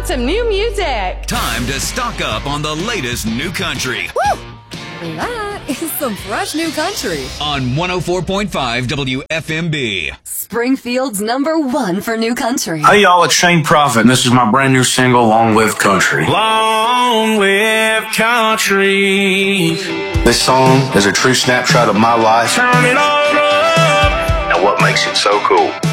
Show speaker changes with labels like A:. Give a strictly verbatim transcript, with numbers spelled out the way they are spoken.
A: want some new music.
B: Time to stock up on the latest new country.
A: Woo! That is some fresh new country.
B: On one oh four point five W F M B.
A: Springfield's number one for new country.
C: Hey y'all, it's Shane Prophet, and this is my brand new single, Long Live Country. Long Live Country. This song is a true snapshot of my life. Turn it on up. And what makes it so cool.